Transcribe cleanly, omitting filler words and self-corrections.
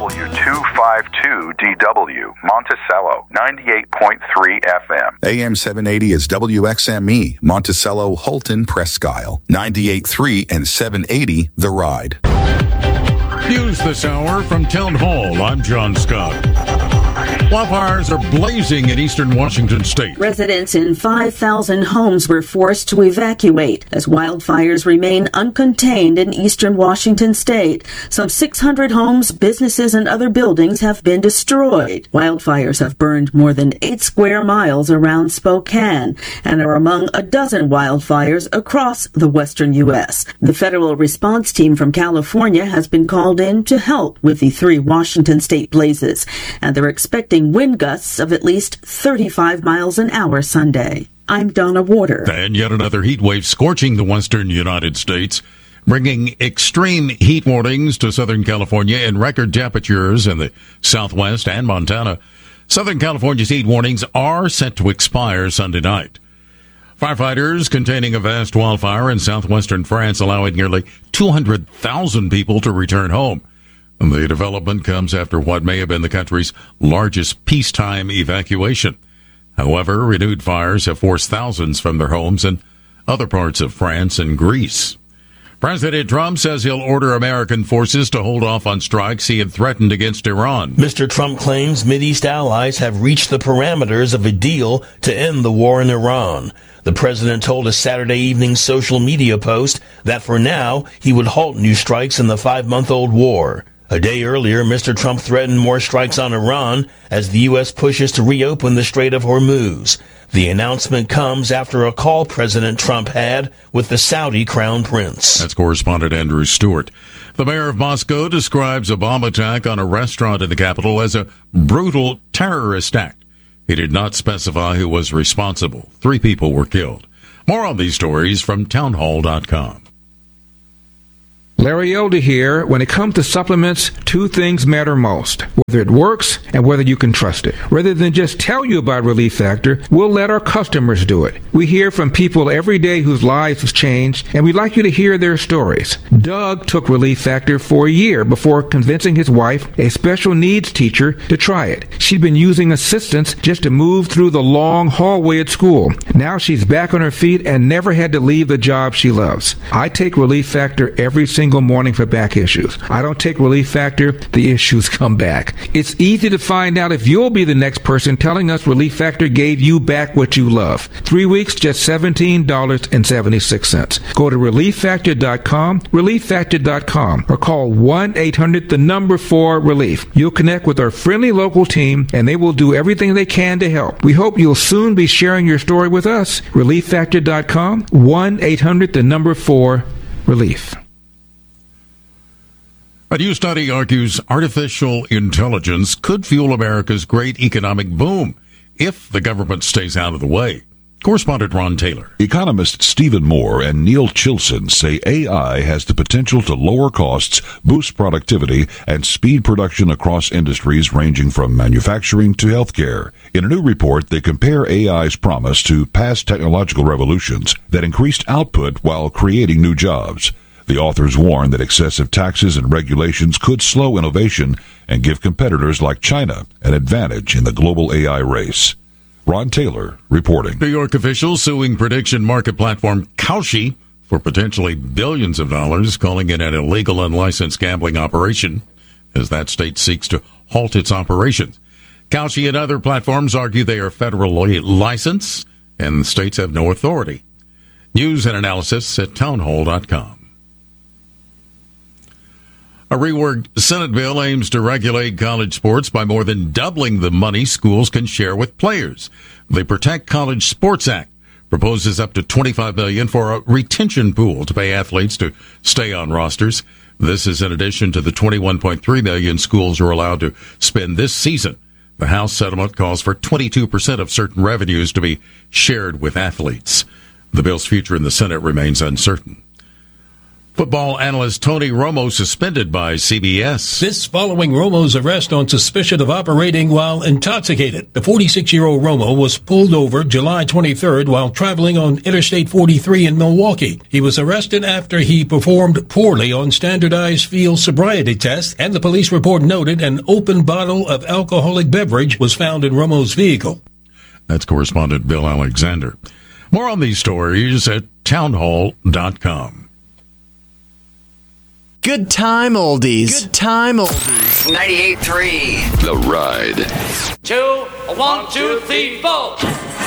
W252DW, Monticello, 98.3 FM. AM 780 is WXME, Monticello, Holton, Presque Isle, 98.3 and 780 The Ride. News this hour from Town Hall. I'm John Scott. Wildfires are blazing in eastern Washington state. Residents in 5,000 homes were forced to evacuate as wildfires remain uncontained in eastern Washington state. Some 600 homes, businesses, and other buildings have been destroyed. Wildfires have burned more than 8 square miles around Spokane and are among a dozen wildfires across the western U.S. The federal response team from California has been called in to help with the 3 Washington state blazes, and they're expecting wind gusts of at least 35 miles an hour Sunday. I'm Donna Warder. And yet another heat wave scorching the western United States, bringing extreme heat warnings to Southern California and record temperatures in the Southwest and Montana. Southern California's heat warnings are set to expire Sunday night. Firefighters containing a vast wildfire in southwestern France, allowing nearly 200,000 people to return home. The development comes after what may have been the country's largest peacetime evacuation. However, renewed fires have forced thousands from their homes in other parts of France and Greece. President Trump says he'll order American forces to hold off on strikes he had threatened against Iran. Mr. Trump claims Mideast allies have reached the parameters of a deal to end the war in Iran. The president told a Saturday evening social media post that for now he would halt new strikes in the 5-month-old war. A day earlier, Mr. Trump threatened more strikes on Iran as the U.S. pushes to reopen the Strait of Hormuz. The announcement comes after a call President Trump had with the Saudi Crown Prince. That's correspondent Andrew Stewart. The mayor of Moscow describes a bomb attack on a restaurant in the capital as a brutal terrorist act. He did not specify who was responsible. 3 people were killed. More on these stories from townhall.com. Larry Elder here. When it comes to supplements, 2 things matter most: whether it works and whether you can trust it. Rather than just tell you about Relief Factor, we'll let our customers do it. We hear from people every day whose lives have changed, and we'd like you to hear their stories. Doug took Relief Factor for a year before convincing his wife, a special needs teacher, to try it. She'd been using assistance just to move through the long hallway at school. Now she's back on her feet and never had to leave the job she loves. I take Relief Factor every single morning for back issues. I don't take Relief Factor, the issues come back. It's easy to find out if you'll be the next person telling us Relief Factor gave you back what you love. 3 weeks, just $17.76. Go to ReliefFactor.com, ReliefFactor.com, or call 1-800-4-RELIEF. You'll connect with our friendly local team, and they will do everything they can to help. We hope you'll soon be sharing your story with us. ReliefFactor.com, 1-800-4-RELIEF. A new study argues artificial intelligence could fuel America's great economic boom if the government stays out of the way. Correspondent Ron Taylor. Economists Stephen Moore and Neil Chilson say AI has the potential to lower costs, boost productivity, and speed production across industries ranging from manufacturing to healthcare. In a new report, they compare AI's promise to past technological revolutions that increased output while creating new jobs. The authors warn that excessive taxes and regulations could slow innovation and give competitors like China an advantage in the global AI race. Ron Taylor reporting. New York officials suing prediction market platform Kalshi for potentially billions of dollars, calling it an illegal unlicensed gambling operation as that state seeks to halt its operations. Kalshi and other platforms argue they are federally licensed and the states have no authority. News and analysis at townhall.com. A reworked Senate bill aims to regulate college sports by more than doubling the money schools can share with players. The Protect College Sports Act proposes up to $25 million for a retention pool to pay athletes to stay on rosters. This is in addition to the $21.3 million schools are allowed to spend this season. The House settlement calls for 22% of certain revenues to be shared with athletes. The bill's future in the Senate remains uncertain. Football analyst Tony Romo suspended by CBS. This following Romo's arrest on suspicion of operating while intoxicated. The 46-year-old Romo was pulled over July 23rd while traveling on Interstate 43 in Milwaukee. He was arrested after he performed poorly on standardized field sobriety tests, and the police report noted an open bottle of alcoholic beverage was found in Romo's vehicle. That's correspondent Bill Alexander. More on these stories at townhall.com. Good time oldies. Good time oldies. 98.3. The Ride. 2, 1, 2, 3, 4.